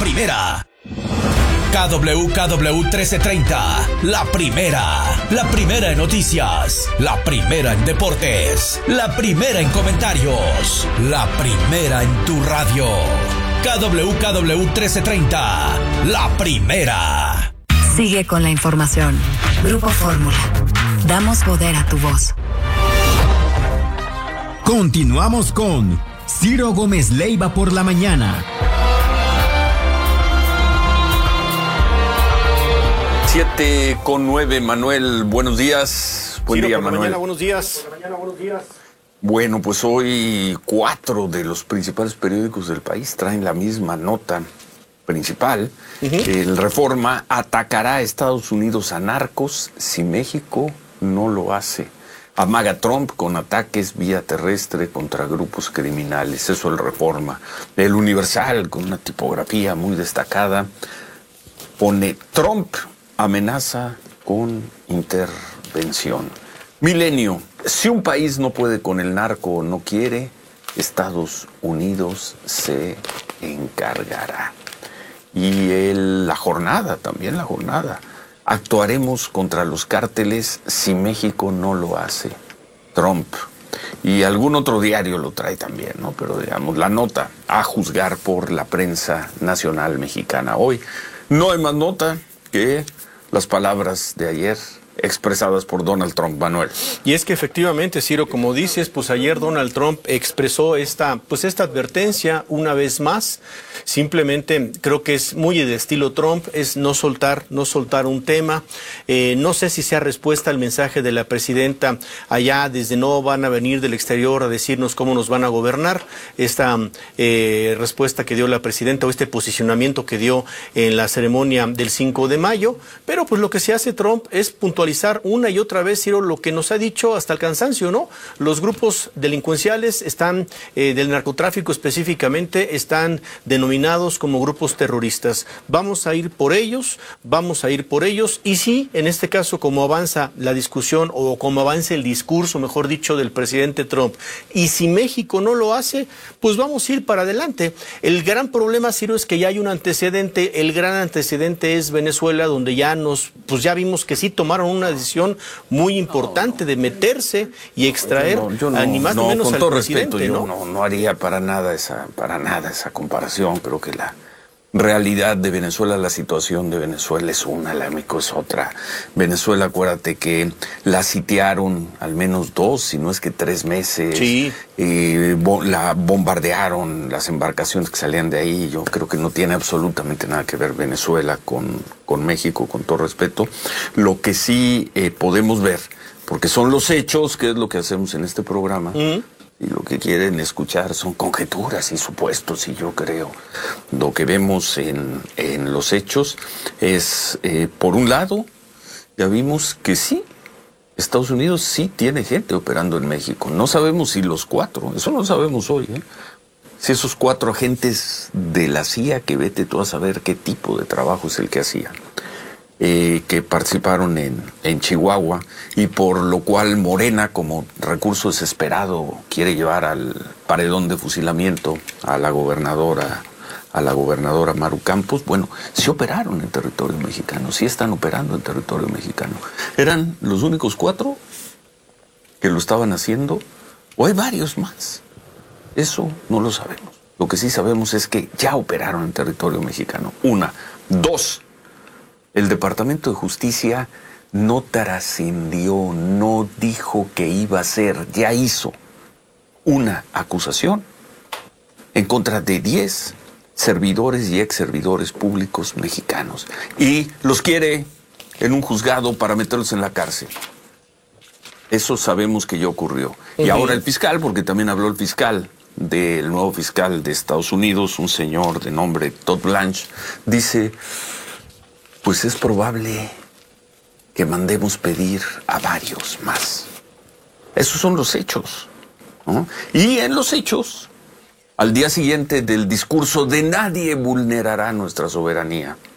primera. KWKW 1330, la primera en noticias, la primera en deportes, la primera en comentarios, la primera en tu radio. KWKW 1330, la primera. Sigue con la información. Grupo Fórmula. Damos poder a tu voz. Continuamos con Ciro Gómez Leiva por la mañana. 7:09, Manuel, buenos días. Buen Ciro, día, por la Manuel. mañana, buenos días. Bueno, pues hoy 4 de los principales periódicos del país traen la misma nota principal. El Reforma: atacará a Estados Unidos a narcos si México no lo hace. Amaga Trump con ataques vía terrestre contra grupos criminales. Eso el Reforma. El Universal, con una tipografía muy destacada, pone: Trump amenaza con intervención. Milenio: si un país no puede con el narco o no quiere, Estados Unidos se encargará. Y La Jornada, también La Jornada: actuaremos contra los cárteles si México no lo hace. Trump. Y algún otro diario lo trae también, ¿no? Pero digamos, la nota: a juzgar por la prensa nacional mexicana. Hoy no hay más nota que las palabras de ayer expresadas por Donald Trump, Manuel. Y es que efectivamente, Ciro, como dices, pues ayer Donald Trump expresó esta advertencia una vez más. Simplemente creo que es muy de estilo Trump, es no soltar un tema. No sé si sea respuesta al mensaje de la presidenta allá desde no van a venir del exterior a decirnos cómo nos van a gobernar. Esta respuesta que dio la presidenta, o este posicionamiento que dio en la ceremonia del 5 de mayo. Pero pues lo que se hace Trump es puntualizar una y otra vez, Ciro, lo que nos ha dicho hasta el cansancio, ¿no? Los grupos delincuenciales están, del narcotráfico específicamente, están denominados como grupos terroristas. Vamos a ir por ellos, y sí, en este caso, como avanza la discusión o como avanza el discurso, mejor dicho, del presidente Trump, y si México no lo hace, pues vamos a ir para adelante. El gran problema, Ciro, es que ya hay un antecedente. El gran antecedente es Venezuela, donde ya vimos que sí tomaron una decisión muy importante de meterse y extraer ni más ni menos con al todo presidente, respeto, yo no haría para nada esa comparación. Creo que la realidad de Venezuela, la situación de Venezuela es una, la de México es otra. Venezuela, acuérdate que la sitiaron al menos 2, si no es que 3 meses. Sí. La bombardearon, las embarcaciones que salían de ahí. Yo creo que no tiene absolutamente nada que ver Venezuela con México, con todo respeto. Lo que sí podemos ver, porque son los hechos, que es lo que hacemos en este programa, y lo que quieren escuchar son conjeturas y supuestos, y yo creo lo que vemos en los hechos es, por un lado, ya vimos que sí, Estados Unidos sí tiene gente operando en México. No sabemos si los 4, eso no lo sabemos hoy, si esos 4 agentes de la CIA, que vete tú a saber qué tipo de trabajo es el que hacían, que participaron en Chihuahua, y por lo cual Morena, como recurso desesperado, quiere llevar al paredón de fusilamiento a la gobernadora Maru Campos. Bueno, sí operaron en territorio mexicano, sí están operando en territorio mexicano. ¿Eran los únicos 4 que lo estaban haciendo? ¿O hay varios más? Eso no lo sabemos. Lo que sí sabemos es que ya operaron en territorio mexicano. 1. 2. El Departamento de Justicia no trascendió, no dijo que iba a hacer, ya hizo una acusación en contra de 10 servidores y ex servidores públicos mexicanos, y los quiere en un juzgado para meterlos en la cárcel. Eso sabemos que ya ocurrió. Y ahora el fiscal, porque también habló el fiscal, del nuevo fiscal de Estados Unidos, un señor de nombre Todd Blanche, dice: pues es probable que mandemos pedir a varios más. Esos son los hechos, ¿no? Y en los hechos, al día siguiente del discurso de nadie vulnerará nuestra soberanía,